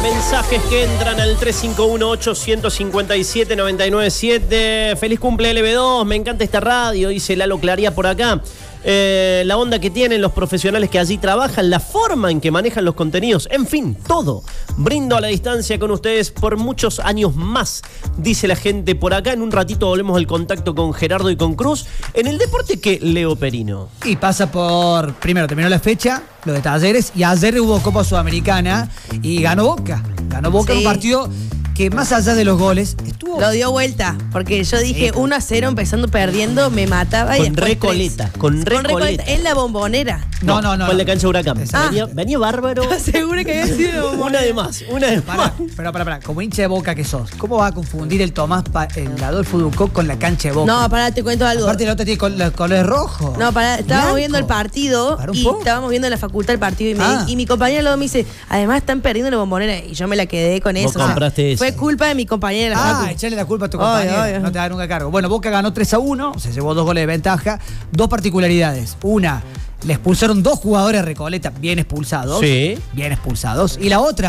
Mensajes que entran al 351-857-997. Feliz cumple LB2, me encanta esta radio, dice Lalo Claría por acá. La onda que tienen los profesionales que allí trabajan, la forma en que manejan los contenidos, en fin, todo. Brindo a la distancia con ustedes por muchos años más, dice la gente por acá. En un ratito volvemos al contacto con Gerardo y con Cruz. En el deporte, ¿qué, Leo Perino? Y pasa por, primero terminó la fecha, lo de Talleres, y ayer hubo Copa Sudamericana y ganó Boca. Ganó Boca en un partido que más allá de los goles estuvo... Lo dio vuelta, porque yo dije 1-0 empezando perdiendo, me mataba. Con y después Recoleta, 3. con Recoleta. En la Bombonera. No. Fue en la cancha Huracán. Venía bárbaro. Seguro que había sido Una de más. Pará, como hincha de Boca que sos, ¿cómo vas a confundir el el Adolfo Ducó con la cancha de Boca? No, pará, te cuento algo. Aparte el otro tiene colores rojos. No, pará, estábamos viendo el partido y poco. estábamos viendo en la facultad el partido y mi compañera luego me dice, además están perdiendo la Bombonera, y yo me la quedé con eso. Vos compraste eso. Fue culpa de mi compañera de la facultad. Echarle la culpa a tu compañero, no te da nunca cargo. Bueno, Boca ganó 3-1, se llevó 2 goles de ventaja. 2 particularidades. Una, le expulsaron 2 jugadores a Recoleta, bien expulsados. Sí. Bien expulsados. Y la otra,